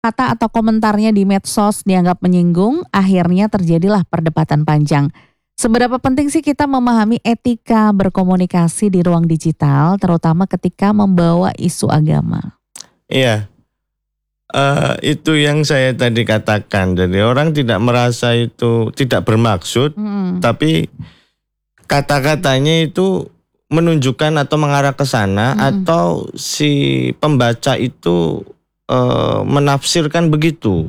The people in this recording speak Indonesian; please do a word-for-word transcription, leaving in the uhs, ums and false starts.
Kata atau komentarnya di medsos dianggap menyinggung, akhirnya terjadilah perdebatan panjang. Seberapa penting sih kita memahami etika berkomunikasi di ruang digital, terutama ketika membawa isu agama? Iya, eee, itu yang saya tadi katakan. Jadi orang tidak merasa itu tidak bermaksud, Mhm. tapi kata-katanya itu menunjukkan atau mengarah ke sana Mhm. atau si pembaca itu, eee, menafsirkan begitu.